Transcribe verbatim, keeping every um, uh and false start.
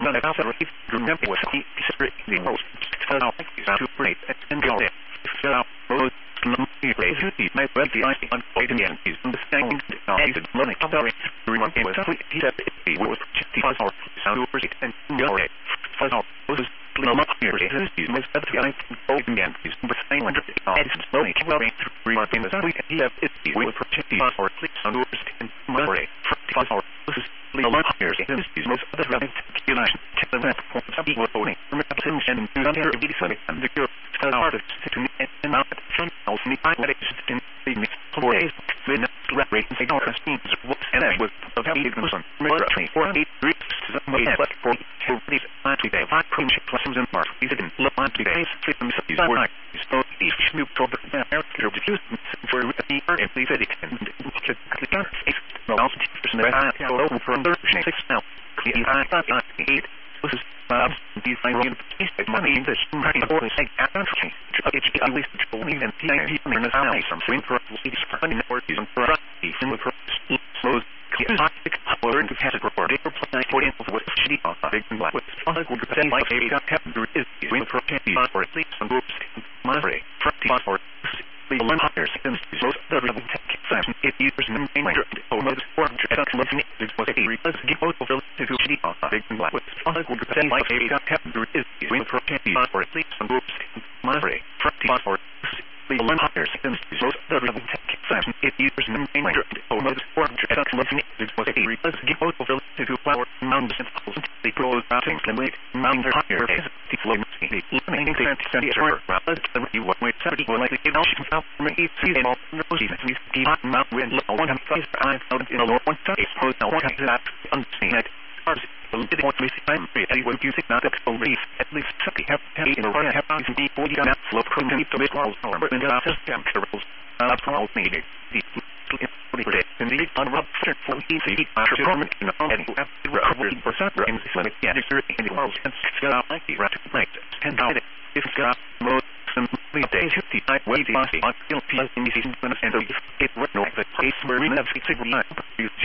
run out of it, remember what he is the most fell out to break and go there. Fell out, rose, slowly raise the my ready I unfolding and is understanding now he's learning how to remind him what he said it was the fuzz or sound over it and go there. Fuzz out, was no more here, it is most better I can go again, is the same under the eyes slowly covering through remarking the sound he have it the will protect the fuzz or click sound over it and memory. Fuzz out, was no more here, it is most better I can check the map for some people voting. Remember and do not hear it and the cure fell out of to and out from else me I let it in the next four days when the rate and say no teams what and I was of how it was on twenty four eight three way left for two days last week five prime classrooms in March we didn't look on to days system is were not so each new program character diffused for the and they said it and click on it no else percent I go from the six now I thought eight this is um these I want to money this money or say actually it's at least only and T I P in the house some swing for least for money or is for the similar for slows toxic power and has a report for plus forty with shitty on big and black with other good percent like a got happened there is swing for candy for at least some groups money for for the one hundred systems is most other level tech science it uses in major or most for just looking at it was a request give out of to shitty on big and black with other good percent like a got happened there is swing for candy for at least some groups money for for the one hundred systems is most other level tech science it uses in major or most for just looking at it was a request give out of to flower mounds and the pros routing limit mounds are higher the flow the eliminating the center rather than you what with seventy or like the ocean out from each season all rosy the hot mount wind one hundred five five out in a lower one side is posed now one hundred that unseen at ours the little one three time free any would use it not expo reef at least seventy have ten in a row have to be forty got flow from the to make walls or but in the office temperatures uh from meeting the in the unrubbed for easy after permanent in and after recovery for separate and slimming the editor in the world and got like the rat right ten dollars if got most some days fifty I way the bossy on still feels in the season and so it would know the place where we have six